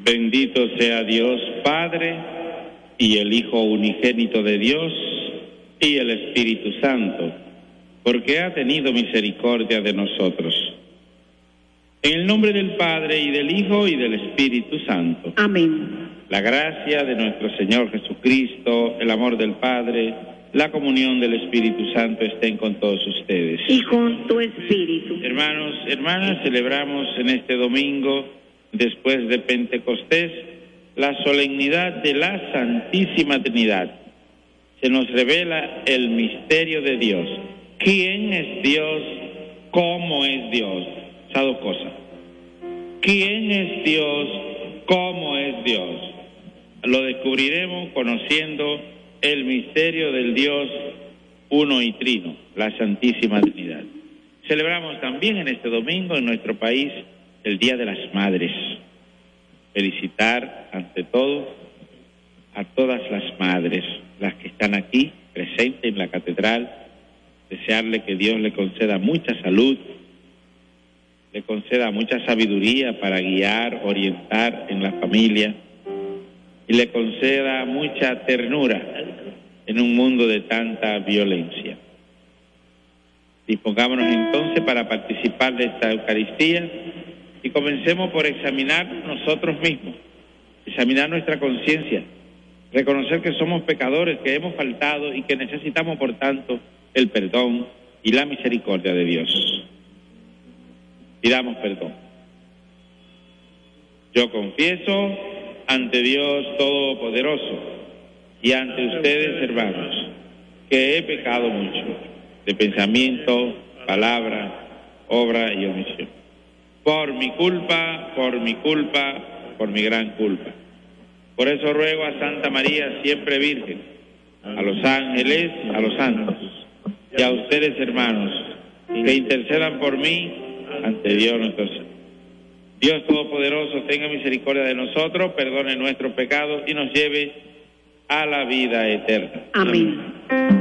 Bendito sea Dios Padre, y el Hijo unigénito de Dios, y el Espíritu Santo, porque ha tenido misericordia de nosotros. En el nombre del Padre, y del Hijo, y del Espíritu Santo. Amén. La gracia de nuestro Señor Jesucristo, el amor del Padre, la comunión del Espíritu Santo estén con todos ustedes. Y con tu espíritu. Hermanos, hermanas, celebramos en este domingo, después de Pentecostés, la solemnidad de la Santísima Trinidad. Se nos revela el misterio de Dios. ¿Quién es Dios? ¿Cómo es Dios? Esas dos cosas. ¿Quién es Dios? ¿Cómo es Dios? Lo descubriremos conociendo el misterio del Dios uno y trino, la Santísima Trinidad. Celebramos también en este domingo en nuestro país el Día de las Madres. Felicitar ante todo a todas las madres, las que están aquí presentes en la catedral, desearle que Dios le conceda mucha salud, le conceda mucha sabiduría para guiar, orientar en la familia, y le conceda mucha ternura en un mundo de tanta violencia. Dispongámonos entonces para participar de esta Eucaristía y comencemos por examinar nosotros mismos, examinar nuestra conciencia, reconocer que somos pecadores, que hemos faltado y que necesitamos, por tanto, el perdón y la misericordia de Dios. Pidamos perdón. Yo confieso ante Dios Todopoderoso y ante ustedes, hermanos, que he pecado mucho, de pensamiento, palabra, obra y omisión. Por mi culpa, por mi gran culpa. Por eso ruego a Santa María, siempre Virgen, a los ángeles, a los santos, y a ustedes, hermanos, que intercedan por mí ante Dios nuestro Señor. Dios Todopoderoso, tenga misericordia de nosotros, perdone nuestros pecados y nos lleve a la vida eterna. Amén.